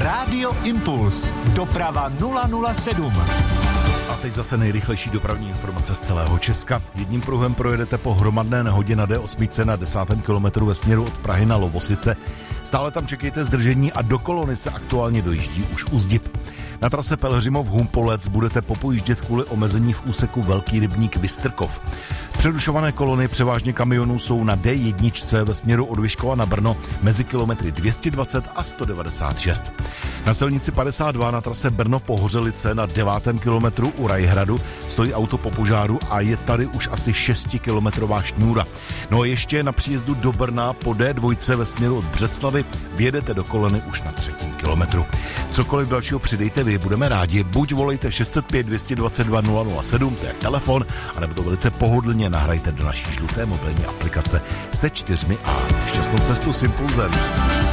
Rádio Impuls. Doprava 007. A teď zase nejrychlejší dopravní informace z celého Česka. Jedním pruhem projedete po hromadné nehodě na D8 na 10. kilometru ve směru od Prahy na Lovosice. Stále tam čekejte zdržení a do kolony se aktuálně dojíždí už Uzdip. Na trase Pelhřimov-Humpolec budete popojíždět kvůli omezení v úseku Velký rybník Vystrkov. Přerušované kolony převážně kamionů jsou na D1 ve směru od Vyškova na Brno mezi kilometry 220 a 196. Na silnici 52 na trase Brno-Pohořelice na 9. kilometru u Rajhradu stojí auto po požáru a je tady už asi 6kilometrová šňůra. No a ještě na příjezdu do Brna po D2 ve směru od Břeclavy vjedete do kolony už na 3. kilometru. Cokoliv dalšího přidejte vy, budeme rádi. Buď volejte 605 222 007, to je telefon, anebo to velice pohodlně nahrajte do naší žluté mobilní aplikace se 4A. Šťastnou cestu s Impulzem.